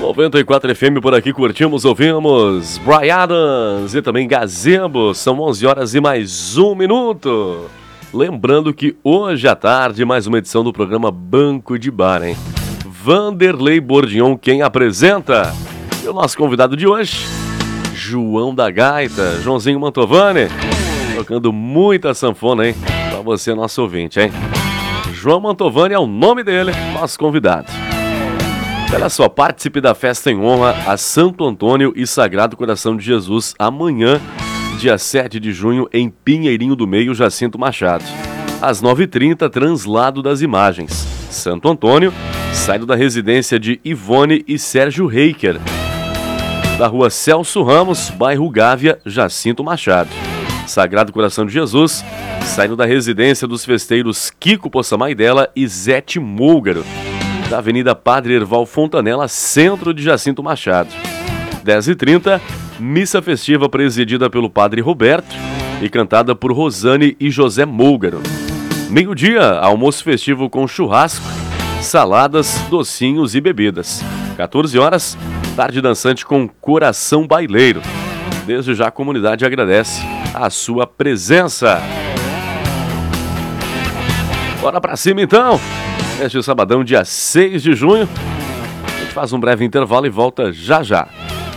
94 FM por aqui, curtimos, ouvimos Bryan Adams e também Gazebo. São 11 horas e mais 1 minuto. Lembrando que hoje à tarde, mais uma edição do programa Banco de Bar, hein? Vanderlei Bordignon, quem apresenta. E o nosso convidado de hoje, João da Gaita, Joãozinho Mantovani, tocando muita sanfona, hein? Pra você, nosso ouvinte, hein? João Mantovani é o nome dele, nosso convidado. Olha só, participe da festa em honra a Santo Antônio e Sagrado Coração de Jesus amanhã, dia 7 de junho, em Pinheirinho do Meio, Jacinto Machado. Às 9h30, translado das imagens. Santo Antônio, saindo da residência de Ivone e Sérgio Reiker, da rua Celso Ramos, bairro Gávea, Jacinto Machado. Sagrado Coração de Jesus, saindo da residência dos festeiros Kiko Poçamaidela e Zete Múlgaro, da Avenida Padre Herval Fontanella, centro de Jacinto Machado. 10h30, missa festiva presidida pelo Padre Roberto e cantada por Rosane e José Múlgaro. Meio-dia, almoço festivo com churrasco, saladas, docinhos e bebidas. 14 horas, tarde dançante com Coração Baileiro. Desde já a comunidade agradece a sua presença. Bora pra cima então! Este sabadão, dia 6 de junho, a gente faz um breve intervalo e volta já já.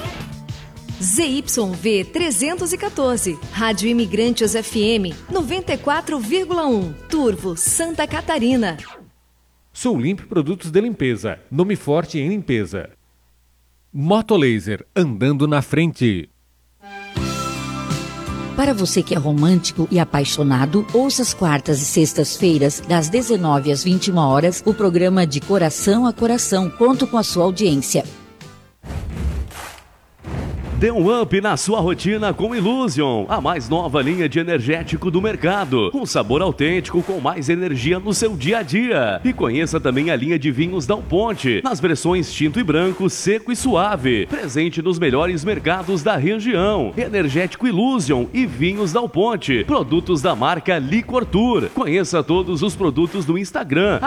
ZYV 314, Rádio Imigrantes FM 94,1, Turvo, Santa Catarina. Sul-Limp Produtos de Limpeza, nome forte em limpeza. Motolaser, andando na frente. Para você que é romântico e apaixonado, ouça às quartas e sextas-feiras, das 19 às 21 horas, o programa De Coração a Coração. Conto com a sua audiência. Dê um up na sua rotina com Illusion, a mais nova linha de energético do mercado. Um sabor autêntico com mais energia no seu dia a dia. E conheça também a linha de vinhos Dal Ponte, nas versões tinto e branco, seco e suave. Presente nos melhores mercados da região. Energético Illusion e vinhos Dal Ponte, produtos da marca Licor Tour. Conheça todos os produtos no Instagram,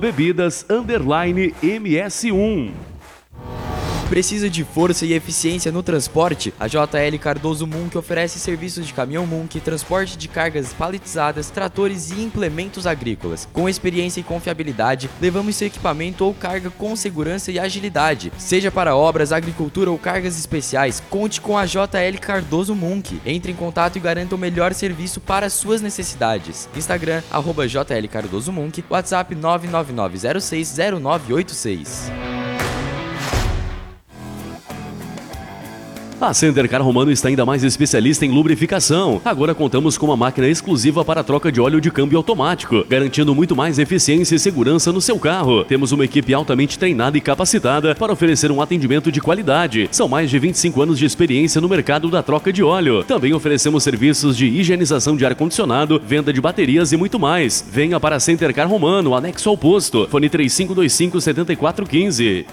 @bebidas_ms1. Precisa de força e eficiência no transporte? A JL Cardoso Munk oferece serviços de caminhão Munk, transporte de cargas paletizadas, tratores e implementos agrícolas. Com experiência e confiabilidade, levamos seu equipamento ou carga com segurança e agilidade. Seja para obras, agricultura ou cargas especiais, conte com a JL Cardoso Munk. Entre em contato e garanta o melhor serviço para suas necessidades. Instagram, @JL Cardoso Munk, WhatsApp 999060986. A Center Car Romano está ainda mais especialista em lubrificação. Agora contamos com uma máquina exclusiva para troca de óleo de câmbio automático, garantindo muito mais eficiência e segurança no seu carro. Temos uma equipe altamente treinada e capacitada para oferecer um atendimento de qualidade. São mais de 25 anos de experiência no mercado da troca de óleo. Também oferecemos serviços de higienização de ar-condicionado, venda de baterias e muito mais. Venha para a Center Car Romano, anexo ao posto. Fone 3525-7415.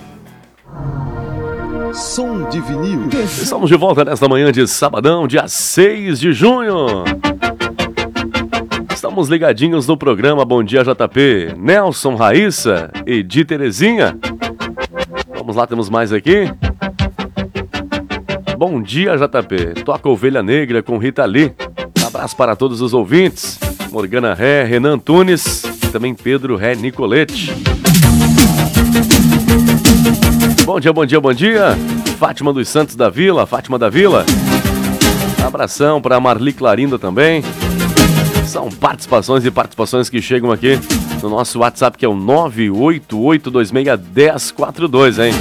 Som de vinil. Estamos de volta nesta manhã de sabadão, dia 6 de junho. Estamos ligadinhos no programa Bom Dia JP. Nelson, Raíssa e de Terezinha. Vamos lá, temos mais aqui. Bom dia JP. Toca Ovelha Negra com Rita Lee. Abraço para todos os ouvintes. Morgana Ré, Renan Tunes e também Pedro Ré Nicolete. Bom dia, bom dia, bom dia. Fátima dos Santos da Vila, Fátima da Vila. Abração para Marli Clarinda também. São participações e participações que chegam aqui no nosso WhatsApp, que é o 988261042, hein?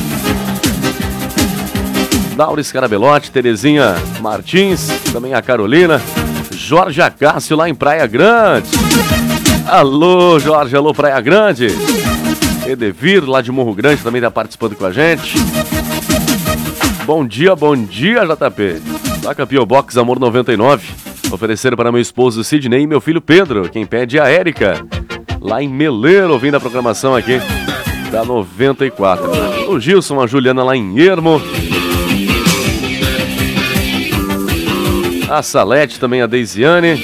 Dauris Carabelotti, Terezinha Martins, também a Carolina. Jorge Acácio lá em Praia Grande. Alô, Jorge, alô, Praia Grande. Edevir, lá de Morro Grande, também está participando com a gente. Bom dia, JP. Toca P.O. Box Amor 99. Oferecer para meu esposo Sidney e meu filho Pedro. Quem pede é a Érica, lá em Meleiro, ouvindo a programação aqui da 94. O Gilson, a Juliana lá em Ermo. A Salete, também a Deisiane.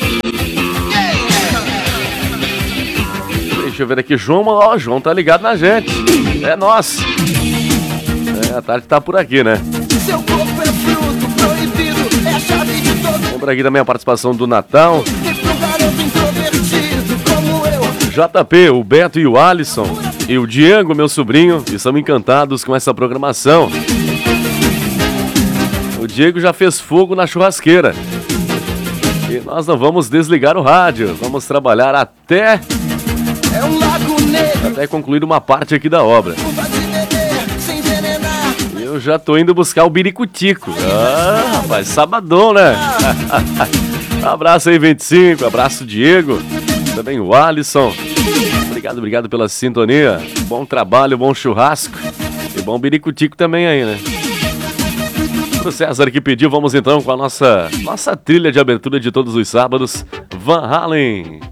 Deixa eu ver aqui, João, ó, João tá ligado na gente. É nós. A tarde tá por aqui, né? Seu corpo é fruto proibido, é a chave de todo. Lembra aqui também a participação do Natal. E pro garoto introvertido como eu. JP, o Beto e o Alisson e o Diego, meu sobrinho, estão encantados com essa programação. O Diego já fez fogo na churrasqueira. E nós não vamos desligar o rádio. Vamos trabalhar até É um lago negro, até concluir uma parte aqui da obra. curva de beber, sem envenenar. Eu já tô indo buscar o biricutico. Ah, rapaz, sabadão, né? Abraço aí, 25. Abraço, Diego. Também o Alisson. Obrigado pela sintonia. Bom trabalho, bom churrasco. E bom biricutico também aí, né? Pro César que pediu, vamos então com a nossa trilha de abertura de todos os sábados, Van Halen.